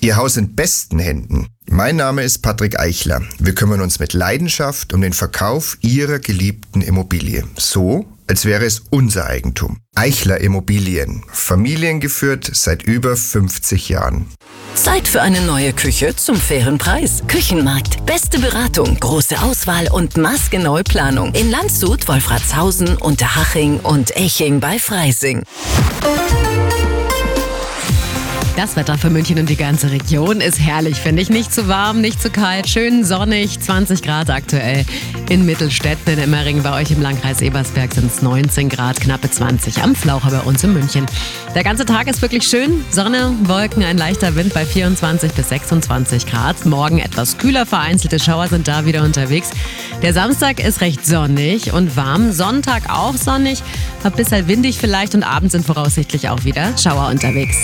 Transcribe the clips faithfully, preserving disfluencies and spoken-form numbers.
Ihr Haus in besten Händen. Mein Name ist Patrick Eichler. Wir kümmern uns mit Leidenschaft um den Verkauf Ihrer geliebten Immobilie. So, als wäre es unser Eigentum. Eichler Immobilien. Familiengeführt seit über fünfzig Jahren. Zeit für eine neue Küche zum fairen Preis. Küchenmarkt. Beste Beratung, große Auswahl und maßgenaue Planung. In Landshut, Wolfratshausen, Unterhaching und Eching bei Freising. Das Wetter für München und die ganze Region ist herrlich, finde ich. Nicht zu warm, nicht zu kalt, schön sonnig, zwanzig Grad aktuell. In Mittelstädten, in Emmering, bei euch im Landkreis Ebersberg sind es neunzehn Grad, knappe zwanzig am Flaucher bei uns in München. Der ganze Tag ist wirklich schön, Sonne, Wolken, ein leichter Wind bei vierundzwanzig bis sechsundzwanzig Grad. Morgen etwas kühler, vereinzelte Schauer sind da wieder unterwegs. Der Samstag ist recht sonnig und warm, Sonntag auch sonnig, ein bisschen windig vielleicht und abends sind voraussichtlich auch wieder Schauer unterwegs.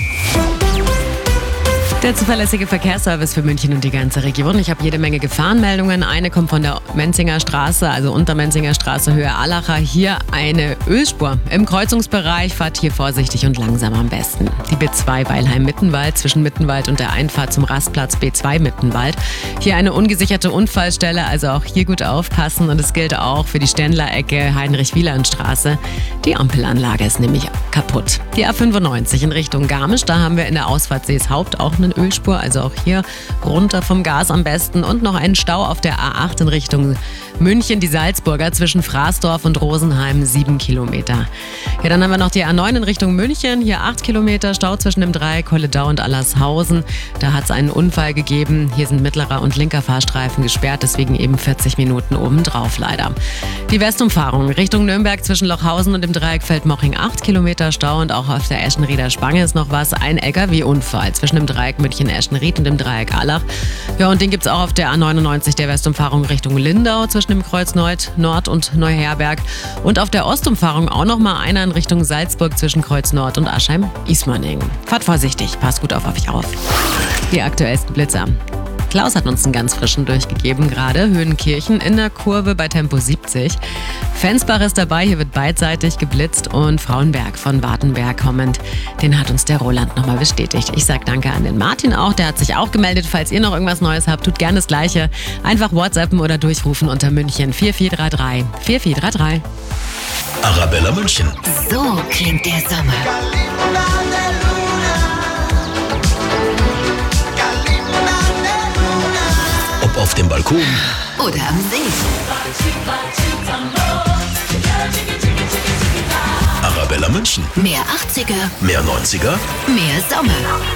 Der zuverlässige Verkehrsservice für München und die ganze Region. Ich habe jede Menge Gefahrenmeldungen. Eine kommt von der Menzinger Straße, also Untermenzinger Straße, Höhe Allacher. Hier eine Ölspur im Kreuzungsbereich. Fahrt hier vorsichtig und langsam am besten. Die B zwei Weilheim-Mittenwald zwischen Mittenwald und der Einfahrt zum Rastplatz B zwei Mittenwald. Hier eine ungesicherte Unfallstelle, also auch hier gut aufpassen. Und es gilt auch für die Ständler-Ecke Heinrich-Wieland-Straße. Die Ampelanlage ist nämlich kaputt. Die A fünfundneunzig in Richtung Garmisch, da haben wir in der Ausfahrt Seeshaupt auch einen Ölspur, also auch hier runter vom Gas am besten und noch einen Stau auf der A acht in Richtung München, die Salzburger zwischen Fraßdorf und Rosenheim, sieben Kilometer. Ja, dann haben wir noch die A neun in Richtung München, hier acht Kilometer Stau zwischen dem Dreieck Holledau und Allershausen. Da hat es einen Unfall gegeben, hier sind mittlerer und linker Fahrstreifen gesperrt, deswegen eben vierzig Minuten obendrauf leider. Die Westumfahrung Richtung Nürnberg zwischen Lochhausen und dem Dreieck Feldmoching, acht Kilometer Stau und auch auf der Eschenrieder Spange ist noch was, ein L K W-Unfall zwischen dem Dreieck München-Eschenried und dem Dreieck Allach. Ja, und den gibt es auch auf der A neunundneunzig der Westumfahrung Richtung Lindau zwischen dem Kreuz Nord, Nord und Neuherberg. Und auf der Ostumfahrung auch noch mal einer in Richtung Salzburg zwischen Kreuz Nord und Aschheim-Ismaning. Fahrt vorsichtig, passt gut auf euch auf. Die aktuellsten Blitzer. Klaus hat uns einen ganz frischen durchgegeben gerade. Höhenkirchen in der Kurve bei Tempo siebzig. Fensbach ist dabei, hier wird beidseitig geblitzt und Frauenberg von Wartenberg kommend. Den hat uns der Roland nochmal bestätigt. Ich sage danke an den Martin auch, der hat sich auch gemeldet. Falls ihr noch irgendwas Neues habt, tut gerne das Gleiche. Einfach WhatsAppen oder durchrufen unter München vier vier drei drei vier vier drei drei. Arabella München. So klingt der Sommer. Ob auf dem Balkon Oder am See. Arabella München. Mehr achtziger, Mehr neunziger. mehr Sommer.